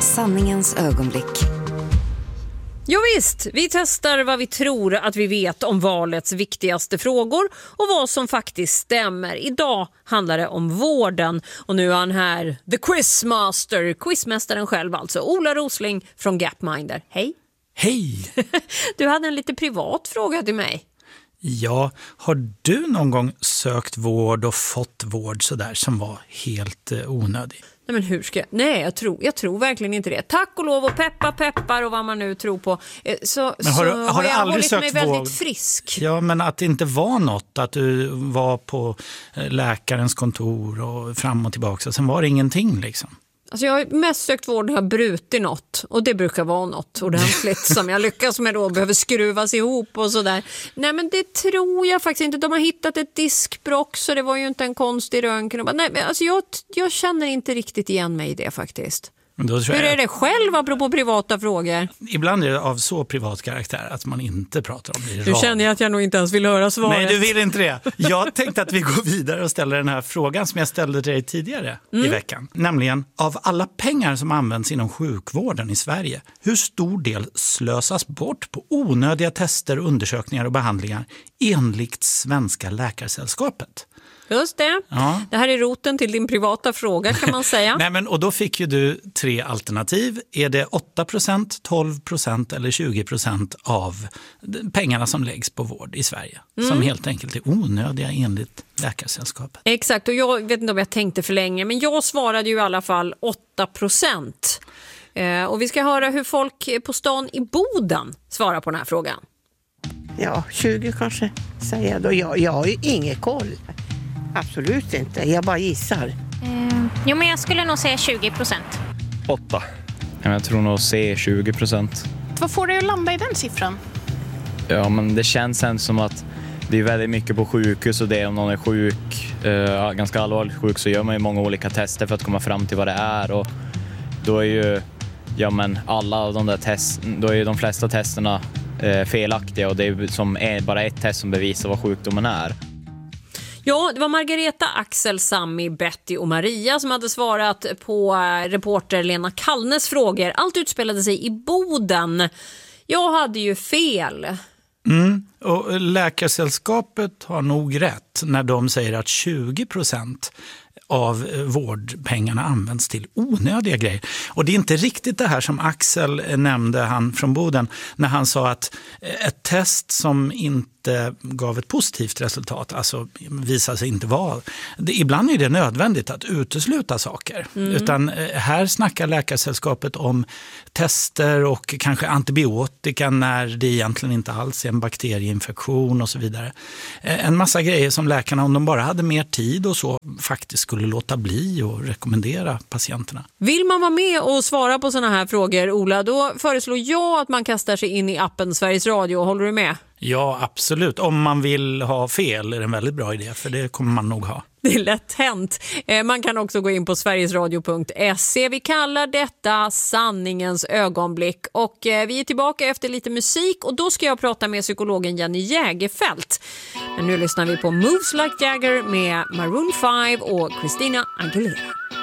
sanningens ögonblick. Jo visst, vi testar vad vi tror att vi vet om valets viktigaste frågor och vad som faktiskt stämmer. Idag handlar det om vården och nu är han här, the quizmaster, quizmästaren själv alltså, Ola Rosling från Gapminder. Hej! Hej! Du hade en lite privat fråga till mig. Ja, har du någon gång sökt vård och fått vård sådär som var helt onödig? Nej, men hur ska jag? Nej, jag tror verkligen inte det. Tack och lov och peppar och vad man nu tror på. Men har du jag aldrig hållit sökt mig väldigt frisk. Ja, men att det inte var något, att du var på läkarens kontor och fram och tillbaka, och sen var det ingenting liksom. Alltså jag har mest sökt vård när jag har brutit något. Och det brukar vara något ordentligt som jag lyckas med då. Behöver skruvas ihop och sådär. Nej, men det tror jag faktiskt inte. De har hittat ett diskbråck, så det var ju inte en konstig röntgen. Nej, men alltså jag känner inte riktigt igen mig i det faktiskt. Hur är det själv apropå privata frågor? Ibland är det av så privat karaktär att man inte pratar om det i radio. Nu känner jag att jag nog inte ens vill höra svaret. Nej, du vill inte det. Jag tänkte att vi går vidare och ställer den här frågan som jag ställde till dig tidigare i veckan. Nämligen, av alla pengar som används inom sjukvården i Sverige, hur stor del slösas bort på onödiga tester, undersökningar och behandlingar enligt Svenska Läkarsällskapet? Just det. Ja. Det här är roten till din privata fråga, kan man säga. Nej, men, och då fick ju du 3 alternativ. Är det 8%, 12% eller 20% av pengarna som läggs på vård i Sverige? Som helt enkelt är onödiga enligt Läkarsällskapet. Exakt, och jag vet inte om jag tänkte för länge, men jag svarade ju i alla fall 8%. Och vi ska höra hur folk på stan i Boden svarar på den här frågan. Ja, 20 kanske, säger jag då. Jag har ju ingen koll. Absolut inte, jag bara gissar. Jo, men jag skulle nog säga 20%. 8. Jag tror nog se 20%. Vad får du att landa i den siffran? Ja, men det känns ändå som att det är väldigt mycket på sjukhus, och det om någon är sjuk, ganska allvarligt sjuk, så gör man ju många olika tester för att komma fram till vad det är, och då är ju alla av de där då är ju de flesta testerna felaktiga, och det är som bara ett test som bevisar vad sjukdomen är. Ja, det var Margareta, Axel, Sammy, Betty och Maria som hade svarat på reporter Lena Kallnes frågor. Allt utspelade sig i Boden. Jag hade ju fel. Och Läkarsällskapet har nog rätt när de säger att 20% av vårdpengarna används till onödiga grejer. Och det är inte riktigt det här som Axel nämnde, han från Boden, när han sa att ett test som inte gav ett positivt resultat, alltså visar sig inte vara. Ibland är det nödvändigt att utesluta saker. Utan här snackar Läkarsällskapet om tester och kanske antibiotika när det egentligen inte alls är en bakterieinfektion och så vidare. En massa grejer som läkarna, om de bara hade mer tid och så, faktiskt skulle låta bli och rekommendera patienterna. Vill man vara med och svara på såna här frågor, Ola, då föreslår jag att man kastar sig in i appen Sveriges Radio. Håller du med? Ja, absolut. Om man vill ha fel är det en väldigt bra idé, för det kommer man nog ha. Det är lätt hänt. Man kan också gå in på sverigesradio.se. Vi kallar detta sanningens ögonblick. Och vi är tillbaka efter lite musik, och då ska jag prata med psykologen Jenny Jägerfelt. Men nu lyssnar vi på Moves Like Jagger med Maroon 5 och Christina Aguilera.